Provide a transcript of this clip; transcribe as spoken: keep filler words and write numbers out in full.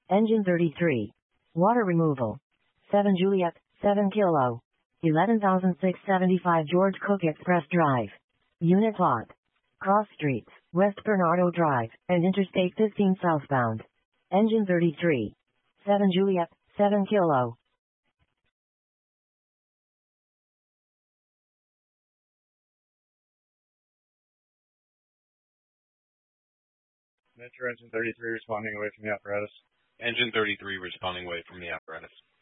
Engine thirty-three. Water removal. seven Juliet, seven Kilo. eleven thousand six hundred seventy-five George Cook Express Drive. Unit lot. Cross Streets, West Bernardo Drive, and Interstate fifteen southbound. Engine thirty-three. seven Juliet, seven Kilo. Metro Engine thirty-three responding away from the apparatus. Engine thirty-three responding away from the apparatus.